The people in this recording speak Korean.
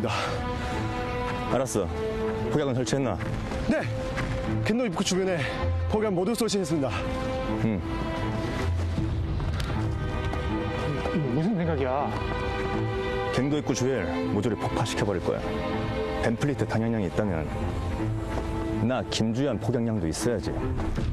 있습니다. 알았어. 폭약은 설치했나? 네! 캔노 입구 주변에 폭약 모두 설치했습니다. 무슨 생각이야? 갱도 입구 주위를 모조리 폭파시켜버릴 거야. 벤플리트 탄약량이 있다면 나 김주현 폭약량도 있어야지.